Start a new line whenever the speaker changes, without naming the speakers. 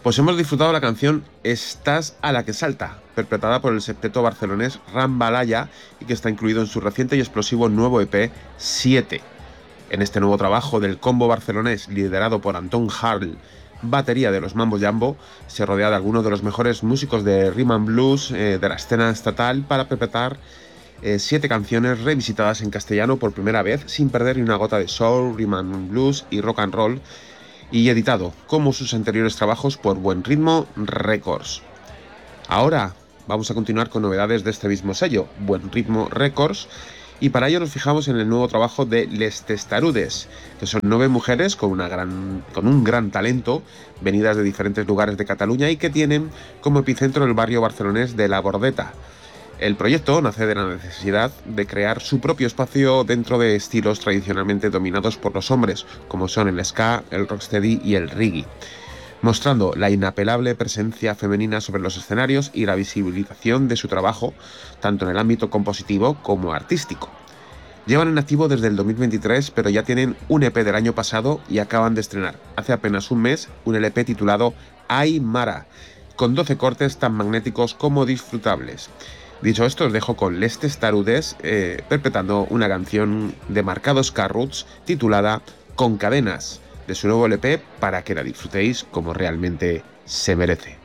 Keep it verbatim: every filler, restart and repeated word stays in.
Pues hemos disfrutado la canción Estás a la que salta, interpretada por el septeto barcelonés Rambalaya y que está incluido en su reciente y explosivo nuevo E P siete. En este nuevo trabajo del combo barcelonés liderado por Antón Harl, batería de los Mambo Jambo, se rodea de algunos de los mejores músicos de rhythm and blues eh, de la escena estatal para interpretar eh, siete canciones revisitadas en castellano por primera vez sin perder ni una gota de soul, rhythm and blues y rock and roll, y editado, como sus anteriores trabajos, por Buen Ritmo Records. Ahora vamos a continuar con novedades de este mismo sello, Buen Ritmo Records, y para ello nos fijamos en el nuevo trabajo de Les Testarudes, que son nueve mujeres con, una gran, con un gran talento, venidas de diferentes lugares de Cataluña y que tienen como epicentro el barrio barcelonés de La Bordeta. El proyecto nace de la necesidad de crear su propio espacio dentro de estilos tradicionalmente dominados por los hombres, como son el ska, el rocksteady y el reggae, mostrando la inapelable presencia femenina sobre los escenarios y la visibilización de su trabajo, tanto en el ámbito compositivo como artístico. Llevan en activo desde el dos mil veintitrés, pero ya tienen un E P del año pasado y acaban de estrenar, hace apenas un mes, un L P titulado Ay Mara, con doce cortes tan magnéticos como disfrutables. Dicho esto, os dejo con Les Testarudes eh, perpetrando una canción de marcados Carroots titulada Con Cadenas, de su nuevo L P, para que la disfrutéis como realmente se merece.